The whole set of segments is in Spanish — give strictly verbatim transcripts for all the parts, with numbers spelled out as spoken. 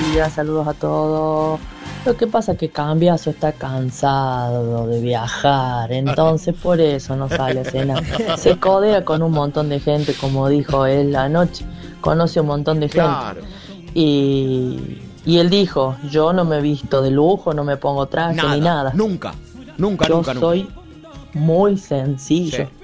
días, saludos a todos. Lo que pasa es que Cambiaso está cansado de viajar, entonces por eso no sale a cenar. Se codea con un montón de gente, como dijo él anoche, conoce un montón de gente. Claro. Y, y él dijo, yo no me visto de lujo, no me pongo traje Nada, ni nada. Nunca, nunca, yo nunca, nunca. soy muy sencillo. Sí.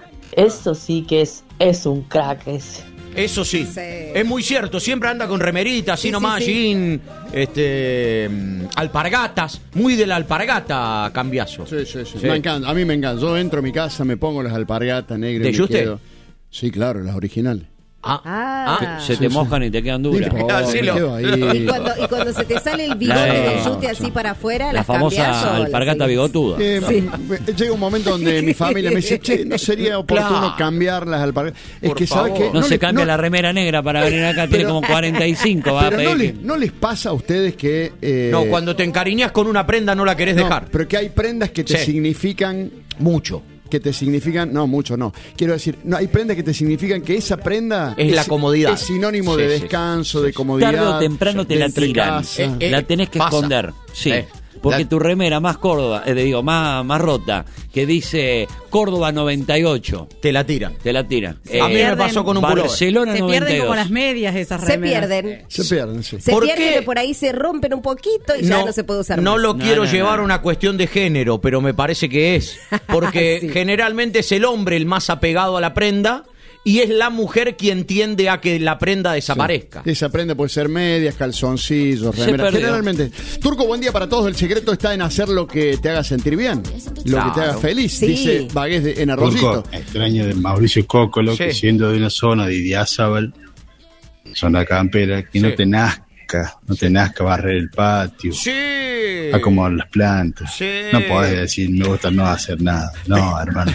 Eso sí que es, es un crack ese. Eso sí. Sí. Es muy cierto, siempre anda con remeritas, así Sí, nomás, sí, sí. jean, este, mm, alpargatas, muy de la alpargata, Cambiaso. Sí, sí, sí, Sí. Me encanta, a mí me encanta. Yo entro a mi casa, me pongo las alpargatas negras. ¿De y me Juste? quedo. Sí, claro, las originales. Ah, Ah. ah, Se Sí, te sí. mojan y te quedan duras. Oh, Así me lo- quedo ahí. Y cuando, y cuando se te sale el bigote La de- del yute así para afuera, La las famosa cambias o las alpargata seguís? bigotuda. Eh, Sí. me- Llega un momento donde mi familia me dice, che, ¿no sería oportuno Claro. cambiar las alpargatas? Es Por que, ¿sabes favor. qué? No, se le- cambia no- la remera negra para venir acá, tiene Pero- como cuarenta y cinco. Va a Pero pedir no que- les, ¿no les pasa a ustedes que... eh, no, cuando te encariñas con una prenda no la querés no, dejar. pero que hay prendas que te Sí. significan... Mucho. Que te significan... No, mucho no. Quiero decir, no hay prendas que te significan que esa prenda... Es la comodidad. Es sinónimo Sí, de sí, descanso, de comodidad. Tarde o temprano te de la entre tiran. casa. Eh, eh, la tenés que pasa. esconder. Sí. Eh, Porque la- tu remera más Córdoba, eh, digo, más, más rota, que dice Córdoba noventa y ocho, Te la tiran. te la tiran. Se a mí me pierden. pasó con un pullover. Barcelona Se noventa y pierden dos. como las medias esas Se remeras. pierden. Se pierden, sí. Se ¿Por pierden qué? que por ahí se rompen un poquito y ya no se puede usar no más. lo No, quiero no, llevar no. a una cuestión de género, pero me parece que es. Porque Sí. generalmente es el hombre el más apegado a la prenda y es la mujer quien tiende a que la prenda desaparezca. Esa prenda puede ser medias, calzoncillos, Se remeras. perdió. Generalmente. Turco, buen día para todos. El secreto está en hacer lo que te haga sentir bien. Lo Claro. que te haga feliz, Sí. dice Bagués de, en Arroyito. Turco, extraño de Mauricio Cócolo, Sí. que siendo de una zona de Idiázábal, zona campera, que Sí. no te nazca, no te nazca barrer el patio, Sí. acomodar las plantas. Sí. No podés decir, me gusta no hacer nada. No, hermano.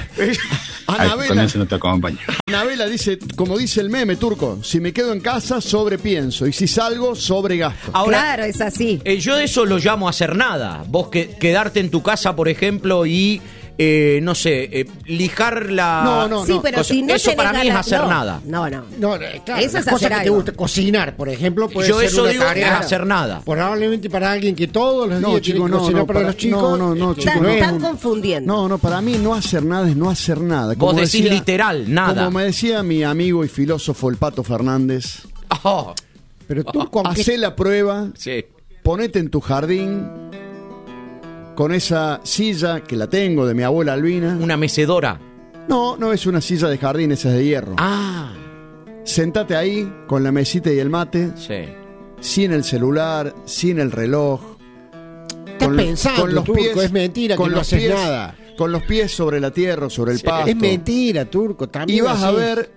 Ay, con Anabela, eso no te acompaño. Anabela dice, como dice el meme, Turco, si me quedo en casa, sobrepienso. Y si salgo, sobregasto. Ahora, Claro, es así. eh, yo de eso lo llamo hacer nada. Vos que, quedarte en tu casa, por ejemplo, y, eh, no sé, eh, lijar la... No, no, sí, pero cosa. si no Eso tenés para mí es ganas- hacer no, nada. No, no. No, eh, claro, Eso las es cosas hacer que te algo. gusta cocinar, por ejemplo, puede Yo ser eso una digo que es tarea hacer nada. Probablemente para alguien que todos los días No, tiene chicos, que no, cocinar no, para, para- los chicos. no, no, no, este, chicos, Están, no es están un- confundiendo. No, no, para mí no hacer nada es no hacer nada. Vos decís literal, nada. Como me decía mi amigo y filósofo el Pato Fernández, Oh, Pero tú, con qué- hacé la prueba, sí. ponete en tu jardín con esa silla que la tengo de mi abuela Albina. Una mecedora. No, no es una silla de jardín, esa es de hierro. Ah, Sentate ahí con la mesita y el mate, sí. sin el celular, sin el reloj. Estás pensando, Turco, es mentira que con no los haces pies- nada. Con los pies sobre la tierra, sobre el Sí. pasto. Es mentira, Turco, también Y vas a así. ver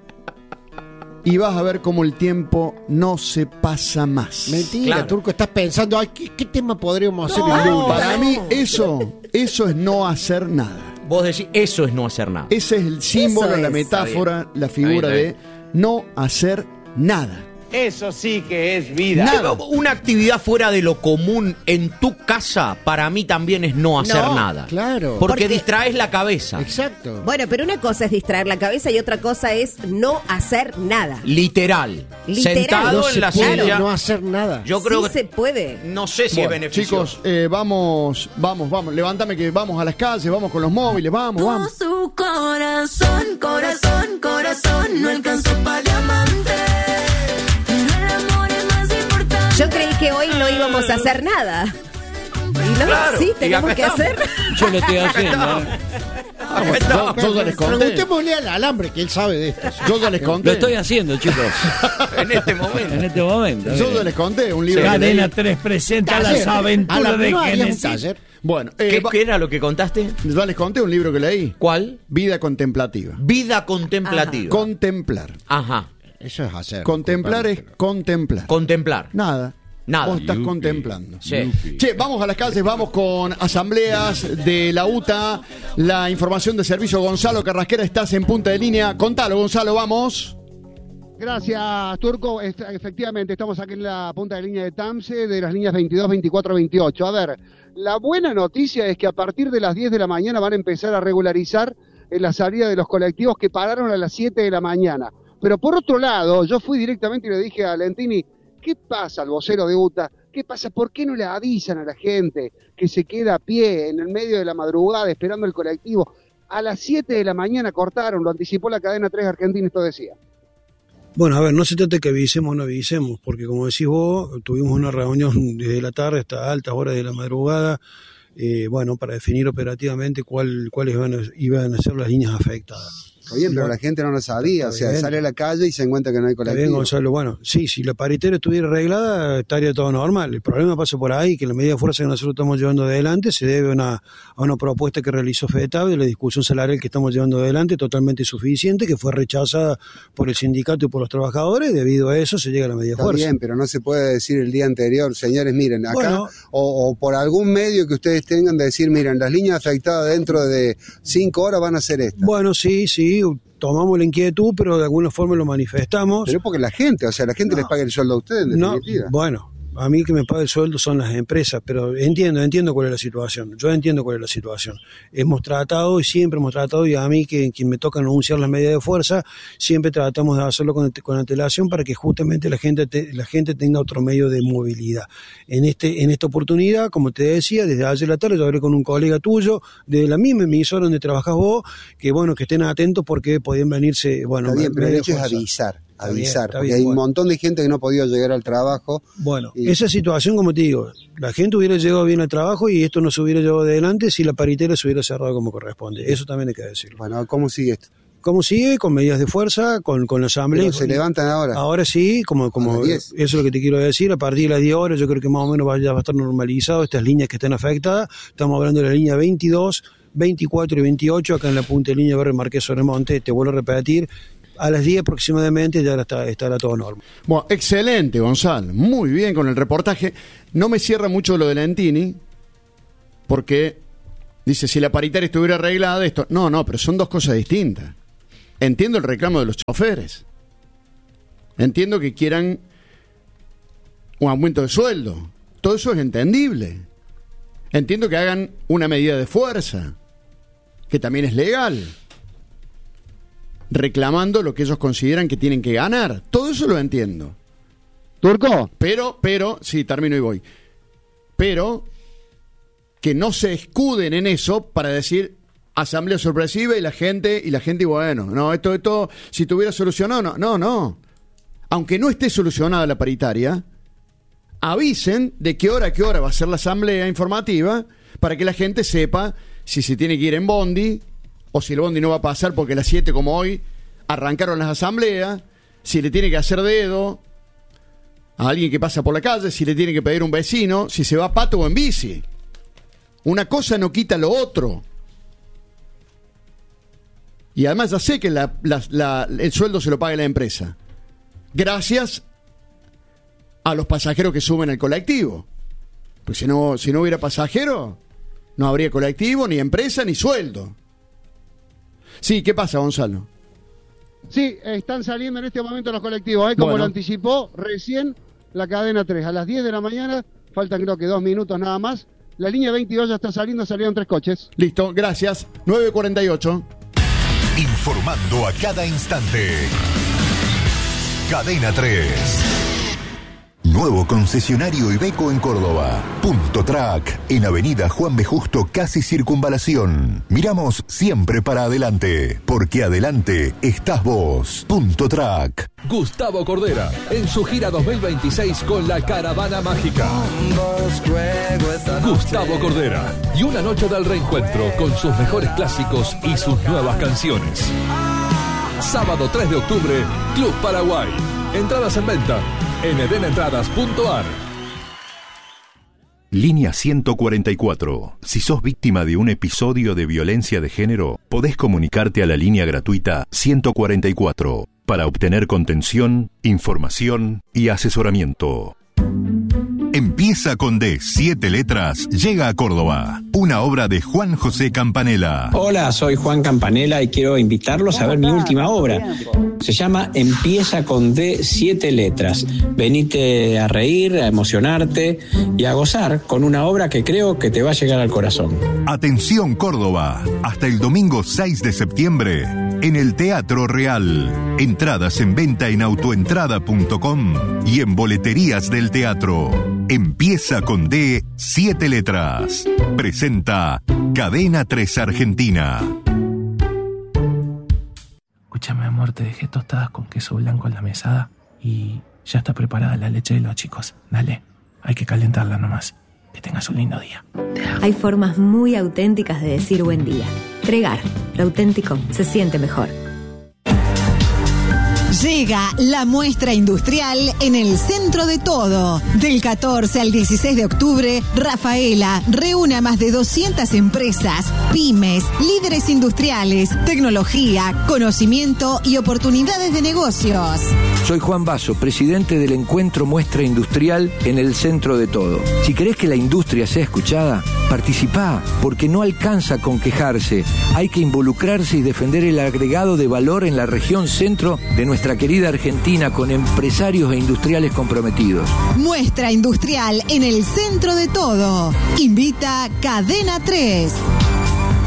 y vas a ver cómo el tiempo no se pasa más. Mentira, Claro. Turco, estás pensando, ay, ¿qué, qué tema podríamos hacer No, el lunes? Para mí eso, eso es no hacer nada. Vos decís, eso es no hacer nada. Ese es el símbolo, Eso la es. metáfora, la figura Está bien, de no hacer nada. Eso sí que es vida. Nada. Una actividad fuera de lo común en tu casa, para mí también es no hacer No, nada. claro. Porque, Porque- distraes la cabeza. Exacto. Bueno, pero una cosa es distraer la cabeza y otra cosa es no hacer nada. Literal. Literal. Sentado no en se la puede silla. no hacer nada. Yo creo sí que se puede. no sé si Bueno, es beneficioso. chicos, eh, vamos, vamos, vamos, levántame que vamos a las calles, vamos con los móviles, vamos, vamos. Su corazón, corazón, corazón, no alcanzó para diamante. Pero el amor es más importante. Yo creí que hoy no íbamos a hacer nada. Y no, Claro, sí, y tenemos acá que estamos. hacer. Yo lo estoy haciendo. ¿eh? Acá estamos. Yo ya les conté. Preguntémosle al alambre, que él sabe de esto. Yo ya les Lo conté. estoy haciendo, chicos. En este momento. En este momento. Yo ya les conté un libro. que Cadena leí. tres presenta Taller. las A aventuras la de no harías un Genesis. taller. Bueno, eh, ¿Qué, va- qué era lo que contaste? ya les conté un libro que leí. ¿Cuál? Vida contemplativa. Vida contemplativa. Contemplar. Ajá. Eso es hacer. Contemplar es disculpame, contemplar. Contemplar. Nada. Nada. Vos estás Yupi. contemplando. Sí. Che, vamos a las calles, vamos con asambleas de la U T A, la información de servicio. Gonzalo Carrasquera, estás en punta de línea. Contalo, Gonzalo, vamos. Gracias, Turco. Est- Efectivamente, estamos aquí en la punta de línea de TAMSE, de las líneas veintidós, veinticuatro, veintiocho. A ver, la buena noticia es que a partir de las diez de la mañana van a empezar a regularizar en la salida de los colectivos que pararon a las siete de la mañana. Pero por otro lado, yo fui directamente y le dije a Lentini, ¿qué pasa al vocero de U T A? ¿qué pasa? ¿Por qué no le avisan a la gente que se queda a pie en el medio de la madrugada esperando el colectivo? A las siete de la mañana cortaron, lo anticipó la cadena tres Argentina, esto decía. Bueno, a ver, no se trata de que avisemos o no avisemos, porque como decís vos, tuvimos una reunión desde la tarde hasta altas horas de la madrugada, eh, bueno, para definir operativamente cuál, cuáles iban a, iban a ser las líneas afectadas. Está bien, pero la gente no lo sabía, o sea, bien. Sale a la calle y se encuentra que no hay colectivo. Está bien, Gonzalo, bueno, sí, si la paritaria estuviera arreglada, estaría todo normal. El problema pasa por ahí, que la medida de fuerza que nosotros estamos llevando adelante se debe a una, a una propuesta que realizó FEDETAB de la discusión salarial que estamos llevando adelante, totalmente insuficiente, que fue rechazada por el sindicato y por los trabajadores, debido a eso se llega a la medida de fuerza. Está bien, pero no se puede decir el día anterior, señores, miren, acá, bueno, o, o por algún medio que ustedes tengan de decir, miren, las líneas afectadas dentro de cinco horas van a ser estas. Bueno, sí, sí, tomamos la inquietud, pero de alguna forma lo manifestamos. Pero porque la gente, o sea, la gente no les paga el sueldo a ustedes, en definitiva. No, bueno, a mí que me paga el sueldo son las empresas, pero entiendo, entiendo cuál es la situación. Yo entiendo cuál es la situación. Hemos tratado y siempre hemos tratado, y a mí que quien me toca anunciar las medidas de fuerza, siempre tratamos de hacerlo con, con antelación para que justamente la gente te, la gente tenga otro medio de movilidad. En este en esta oportunidad, como te decía, desde ayer a la tarde yo hablé con un colega tuyo de la misma emisora donde trabajás vos, que bueno, que estén atentos porque podían venirse, bueno, está bien, pero el hecho es fuerza. avisar. Está bien, avisar, está porque bien, hay bueno. un montón de gente que no ha podido llegar al trabajo. Bueno, y... esa situación, como te digo, la gente hubiera llegado bien al trabajo y esto no se hubiera llevado adelante si la paritaria se hubiera cerrado como corresponde. Eso también hay que decirlo. Bueno, ¿cómo sigue esto? ¿Cómo sigue? Con medidas de fuerza, con, con la asamblea. Pero se levantan ahora. Ahora sí, como, como eso es lo que te quiero decir, a partir de las diez horas yo creo que más o menos va, ya va a estar normalizado estas líneas que están afectadas. Estamos hablando de la línea veintidós, veinticuatro y veintiocho, acá en la punta de línea Barrio Marqués Sobremonte, te vuelvo a repetir, a las diez aproximadamente ya está, estará todo normal. Bueno, excelente, Gonzalo. Muy bien con el reportaje. No me cierra mucho lo de Lentini, porque dice, si la paritaria estuviera arreglada, esto... No, no, pero son dos cosas distintas. Entiendo el reclamo de los choferes. Entiendo que quieran un aumento de sueldo. Todo eso es entendible. Entiendo que hagan una medida de fuerza, que también es legal, reclamando lo que ellos consideran que tienen que ganar. Todo eso lo entiendo. Turco. Pero, pero, sí, termino y voy. Pero que no se escuden en eso para decir asamblea sorpresiva y la gente, y la gente, bueno, no, esto, esto, si tuviera solucionado, no, no, no. Aunque no esté solucionada la paritaria, avisen de qué hora a qué hora va a ser la asamblea informativa para que la gente sepa si se tiene que ir en bondi, o si el bondi no va a pasar porque a las siete como hoy arrancaron las asambleas, si le tiene que hacer dedo a alguien que pasa por la calle, si le tiene que pedir un vecino, si se va a pato o en bici. Una cosa no quita lo otro. Y además ya sé que la, la, la, el sueldo se lo paga la empresa, gracias a los pasajeros que suben al colectivo. Pues si no, si no hubiera pasajeros, no habría colectivo, ni empresa, ni sueldo. Sí, ¿qué pasa, Gonzalo? Sí, están saliendo en este momento los colectivos, ¿eh? Como Bueno. lo anticipó recién la cadena tres. A las diez de la mañana, faltan creo que dos minutos nada más. La línea veintidós ya está saliendo, salieron tres coches. Listo, gracias. nueve cuarenta y ocho. Informando a cada instante. Cadena tres. Nuevo concesionario Iveco en Córdoba. Punto Track, en Avenida Juan B. Justo, casi Circunvalación. Miramos siempre para adelante, porque adelante estás vos. Punto Track. Gustavo Cordera, en su gira dos mil veintiséis con la Caravana Mágica. Gustavo Cordera, y una noche del reencuentro con sus mejores clásicos y sus nuevas canciones. Sábado tres de octubre, Club Paraguay. Entradas en venta en eden entradas punto a r. Línea ciento cuarenta y cuatro. Si sos víctima de un episodio de violencia de género, podés comunicarte a la línea gratuita ciento cuarenta y cuatro para obtener contención, información y asesoramiento. Empieza con D, siete letras, llega a Córdoba. Una obra de Juan José Campanella. Hola, soy Juan Campanella y quiero invitarlos a ver mi última obra. Se llama Empieza con D, siete letras. Venite a reír, a emocionarte y a gozar con una obra que creo que te va a llegar al corazón. Atención Córdoba, hasta el domingo seis de septiembre, en el Teatro Real. Entradas en venta en autoentrada punto com y en boleterías del teatro. Empieza con D, siete letras. Presenta Cadena tres Argentina. Escúchame, amor, te dejé tostadas con queso blanco en la mesada y ya está preparada la leche de los chicos. Dale, hay que calentarla nomás. Que tengas un lindo día. Hay formas muy auténticas de decir buen día. Tregar, lo auténtico se siente mejor. Llega la muestra industrial en el centro de todo. Del catorce al dieciséis de octubre, Rafaela reúne a más de doscientas empresas, pymes, líderes industriales, tecnología, conocimiento y oportunidades de negocios. Soy Juan Basso, presidente del encuentro Muestra Industrial en el centro de todo. Si querés que la industria sea escuchada, participá, porque no alcanza con quejarse. Hay que involucrarse y defender el agregado de valor en la región centro de nuestra querida Argentina, con empresarios e industriales comprometidos. Muestra industrial en el centro de todo. Invita Cadena tres.